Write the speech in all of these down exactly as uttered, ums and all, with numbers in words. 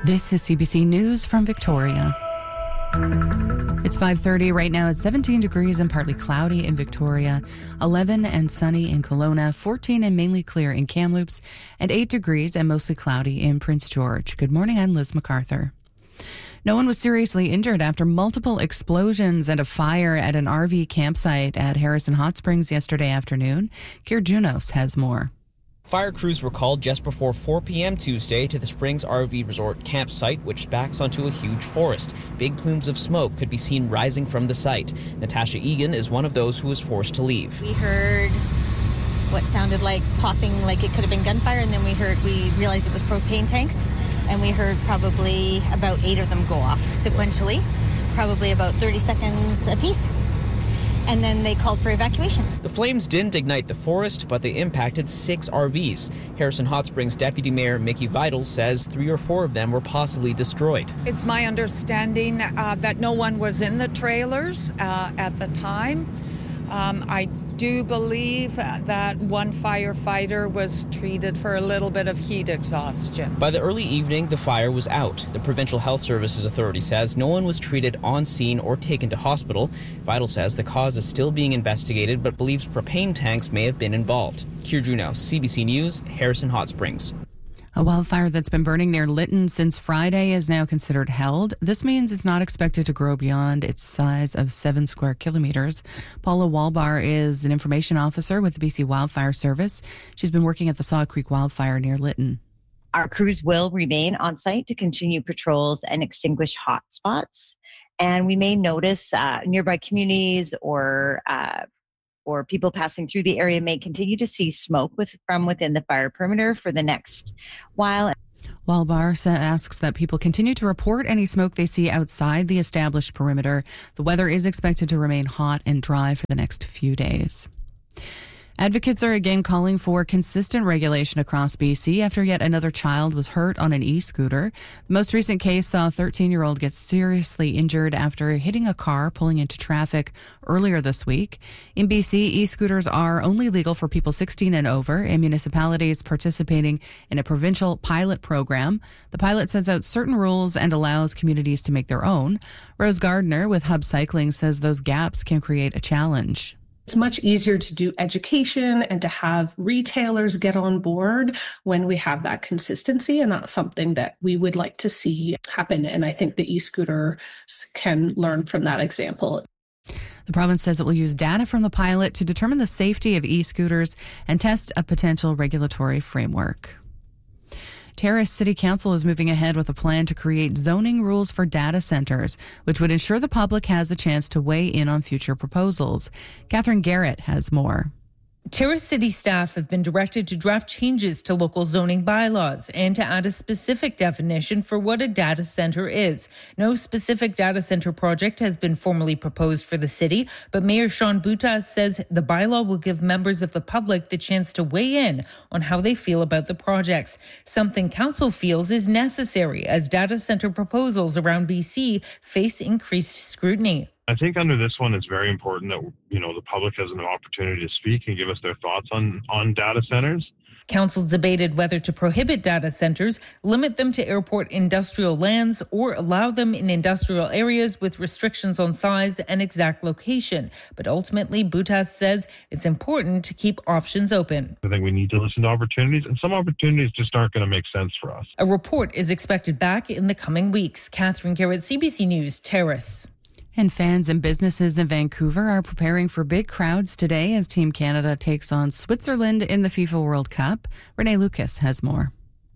This is C B C News from Victoria. It's five thirty right now. It's seventeen degrees and partly cloudy in Victoria, eleven and sunny in Kelowna, fourteen and mainly clear in Kamloops, and eight degrees and mostly cloudy in Prince George. Good morning, I'm Liz MacArthur. No one was seriously injured after multiple explosions and a fire at an R V campsite at Harrison Hot Springs yesterday afternoon. Keir Junos has more. Fire crews were called just before four p.m. Tuesday to the Springs R V Resort campsite, which backs onto a huge forest. Big plumes of smoke could be seen rising from the site. Natasha Egan is one of those who was forced to leave. We heard what sounded like popping, like it could have been gunfire, and then we heard, we realized it was propane tanks, and we heard probably about eight of them go off sequentially, probably about thirty seconds apiece. And then they called for evacuation. The flames didn't ignite the forest, but they impacted six R Vs. Harrison Hot Springs Deputy Mayor Mickey Vidal says three or four of them were possibly destroyed. It's my understanding uh, that no one was in the trailers uh, at the time. Um, I do believe that one firefighter was treated for a little bit of heat exhaustion. By the early evening, the fire was out. The Provincial Health Services Authority says no one was treated on scene or taken to hospital. Vidal says the cause is still being investigated, but believes propane tanks may have been involved. Keir Junos, C B C News, Harrison Hot Springs. A wildfire that's been burning near Lytton since Friday is now considered held. This means it's not expected to grow beyond its size of seven square kilometres. Paula Walbar is an information officer with the B C Wildfire Service. She's been working at the Saw Creek wildfire near Lytton. Our crews will remain on site to continue patrols and extinguish hot spots. And we may notice uh, nearby communities or uh, or people passing through the area may continue to see smoke with, from within the fire perimeter for the next while. Walbar asks that people continue to report any smoke they see outside the established perimeter. The weather is expected to remain hot and dry for the next few days. Advocates are again calling for consistent regulation across B C after yet another child was hurt on an e-scooter. The most recent case saw a thirteen-year-old get seriously injured after hitting a car pulling into traffic earlier this week. In B C, e-scooters are only legal for people sixteen and over and municipalities participating in a provincial pilot program. The pilot sets out certain rules and allows communities to make their own. Rose Gardner with Hub Cycling says those gaps can create a challenge. It's much easier to do education and to have retailers get on board when we have that consistency, and that's something that we would like to see happen. And I think the e-scooters can learn from that example. The province says it will use data from the pilot to determine the safety of e-scooters and test a potential regulatory framework. Terrace City Council is moving ahead with a plan to create zoning rules for data centres, which would ensure the public has a chance to weigh in on future proposals. Catherine Garrett has more. Terrace City staff have been directed to draft changes to local zoning bylaws and to add a specific definition for what a data centre is. No specific data centre project has been formally proposed for the city, but Mayor Sean Boutas says the bylaw will give members of the public the chance to weigh in on how they feel about the projects, something council feels is necessary as data centre proposals around B C face increased scrutiny. I think under this one, it's very important that, you know, the public has an opportunity to speak and give us their thoughts on, on data centers. Council debated whether to prohibit data centers, limit them to airport industrial lands, or allow them in industrial areas with restrictions on size and exact location. But ultimately, Boutas says it's important to keep options open. I think we need to listen to opportunities, and some opportunities just aren't going to make sense for us. A report is expected back in the coming weeks. Catherine Garrett, C B C News, Terrace. And fans and businesses in Vancouver are preparing for big crowds today as Team Canada takes on Switzerland in the FIFA World Cup. Renee Lucas has more.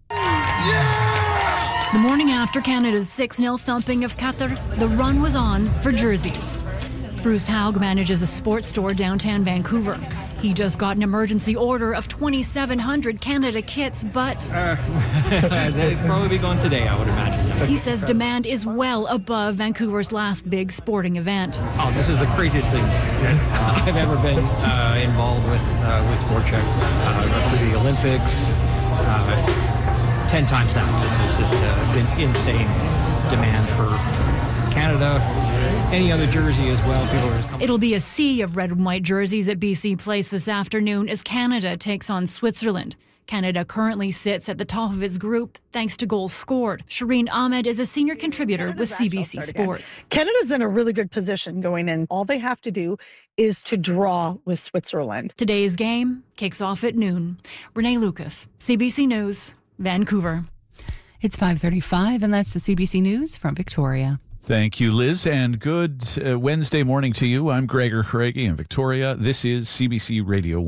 Yeah! The morning after Canada's six nil thumping of Qatar, the run was on for jerseys. Bruce Haug manages a sports store downtown Vancouver. He just got an emergency order of twenty-seven hundred Canada kits, but... Uh, they'd probably be gone today, I would imagine. He says demand is well above Vancouver's last big sporting event. Oh, this is the craziest thing uh, I've ever been uh, involved with uh, with Sport Chek. Uh, through the Olympics, uh, ten times that. This is just uh, an insane demand for Canada. Any other jersey as well. People are just coming. It'll be a sea of red and white jerseys at B C Place this afternoon as Canada takes on Switzerland. Canada currently sits at the top of its group thanks to goals scored. Shireen Ahmed is a senior contributor Canada's with C B C Sports. Canada's in a really good position going in. All they have to do is to draw with Switzerland. Today's game kicks off at noon. Renee Lucas, C B C News, Vancouver. It's five thirty-five, and that's the C B C News from Victoria. Thank you, Liz, and good uh, Wednesday morning to you. I'm Gregor Craigie in Victoria. This is C B C Radio one.